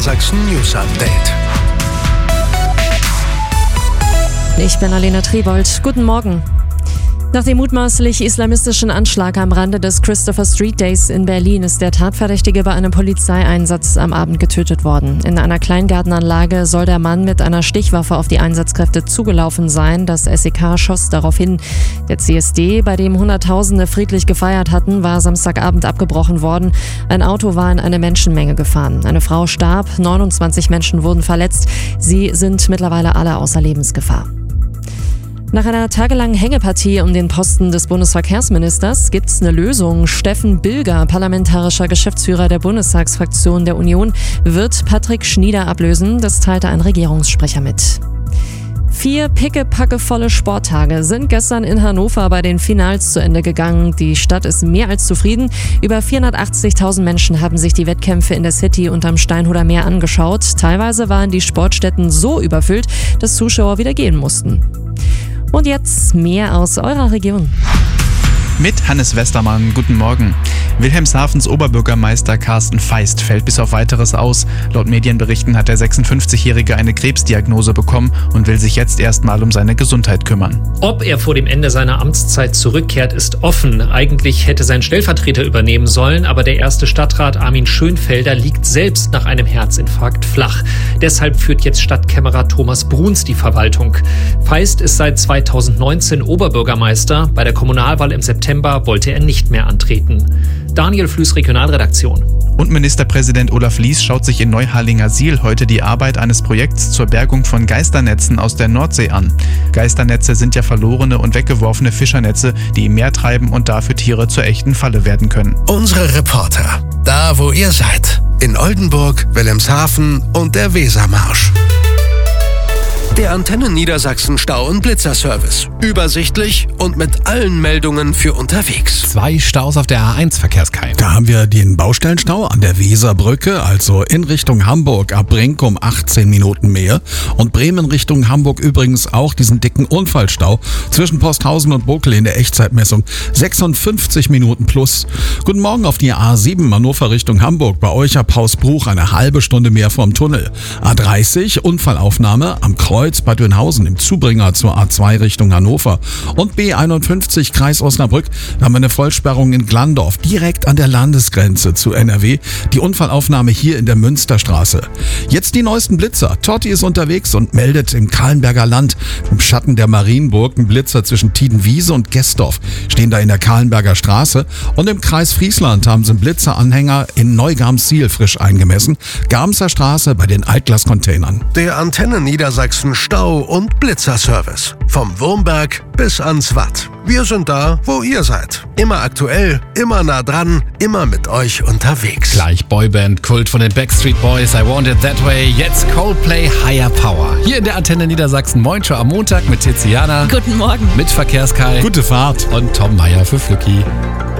Niedersachsen News Update. Ich bin Alena Triebold. Guten Morgen. Nach dem mutmaßlich islamistischen Anschlag am Rande des Christopher Street Days in Berlin ist der Tatverdächtige bei einem Polizeieinsatz am Abend getötet worden. In einer Kleingartenanlage soll der Mann mit einer Stichwaffe auf die Einsatzkräfte zugelaufen sein. Das SEK schoss darauf hin. Der CSD, bei dem Hunderttausende friedlich gefeiert hatten, war Samstagabend abgebrochen worden. Ein Auto war in eine Menschenmenge gefahren. Eine Frau starb, 29 Menschen wurden verletzt. Sie sind mittlerweile alle außer Lebensgefahr. Nach einer tagelangen Hängepartie um den Posten des Bundesverkehrsministers gibt's eine Lösung. Steffen Bilger, parlamentarischer Geschäftsführer der Bundestagsfraktion der Union, wird Patrick Schnieder ablösen. Das teilte ein Regierungssprecher mit. 4 pickepackevolle Sporttage sind gestern in Hannover bei den Finals zu Ende gegangen. Die Stadt ist mehr als zufrieden. Über 480.000 Menschen haben sich die Wettkämpfe in der City und am Steinhuder Meer angeschaut. Teilweise waren die Sportstätten so überfüllt, dass Zuschauer wieder gehen mussten. Und jetzt mehr aus eurer Region. Mit Hannes Westermann, guten Morgen. Wilhelmshavens Oberbürgermeister Carsten Feist fällt bis auf Weiteres aus. Laut Medienberichten hat der 56-Jährige eine Krebsdiagnose bekommen und will sich jetzt erstmal um seine Gesundheit kümmern. Ob er vor dem Ende seiner Amtszeit zurückkehrt, ist offen. Eigentlich hätte sein Stellvertreter übernehmen sollen, aber der erste Stadtrat Armin Schönfelder liegt selbst nach einem Herzinfarkt flach. Deshalb führt jetzt Stadtkämmerer Thomas Bruns die Verwaltung. Feist ist seit 2019 Oberbürgermeister. Bei der Kommunalwahl im September wollte er nicht mehr antreten. Daniel Flüß, Regionalredaktion. Und Ministerpräsident Olaf Lies schaut sich in Neuharlingersiel heute die Arbeit eines Projekts zur Bergung von Geisternetzen aus der Nordsee an. Geisternetze sind ja verlorene und weggeworfene Fischernetze, die im Meer treiben und dafür Tiere zur echten Falle werden können. Unsere Reporter, da wo ihr seid. In Oldenburg, Wilhelmshaven und der Wesermarsch. Der Antennen Niedersachsen Stau- und Blitzerservice. Übersichtlich und mit allen Meldungen für unterwegs. 2 Staus auf der A1 Verkehrskai. Da haben wir den Baustellenstau an der Weserbrücke, also in Richtung Hamburg ab Brink um 18 Minuten mehr. Und Bremen Richtung Hamburg übrigens auch diesen dicken Unfallstau zwischen Posthausen und Bokel in der Echtzeitmessung. 56 Minuten plus. Guten Morgen auf die A7 Hannover Richtung Hamburg. Bei euch ab Hausbruch eine halbe Stunde mehr vom Tunnel. A30 Unfallaufnahme am Kreuz Bad Dönhausen im Zubringer zur A2 Richtung Hannover. Und B51 Kreis Osnabrück, da haben wir eine Vollsperrung in Glandorf, direkt an der Landesgrenze zu NRW. Die Unfallaufnahme hier in der Münsterstraße. Jetzt die neuesten Blitzer. Totti ist unterwegs und meldet im Kahlenberger Land, im Schatten der Marienburg, ein Blitzer zwischen Tiedenwiese und Gestorf. Stehen da in der Kahlenberger Straße. Und im Kreis Friesland haben sie einen Blitzeranhänger in Neugarmsiel frisch eingemessen. Garmser Straße bei den Altglas-Containern. Der Antennen Niedersachsen Stau- und Blitzerservice. Vom Wurmberg bis ans Watt. Wir sind da, wo ihr seid. Immer aktuell, immer nah dran, immer mit euch unterwegs. Gleich Boyband Kult von den Backstreet Boys, I Want It That Way. Jetzt Coldplay Higher Power. Hier in der Antenne Niedersachsen Moinschau am Montag mit Tiziana. Guten Morgen. Mit Verkehrskai. Gute Fahrt. Und Tom Meyer für Flücki.